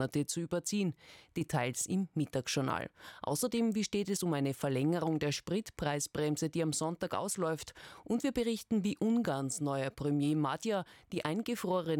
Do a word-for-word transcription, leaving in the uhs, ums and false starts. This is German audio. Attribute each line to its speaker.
Speaker 1: zu überziehen. Details im Mittagsjournal. Außerdem, wie steht es um eine Verlängerung der Spritpreisbremse, die am Sonntag ausläuft? Und wir berichten, wie Ungarns neuer Premier Magyar die eingefrorene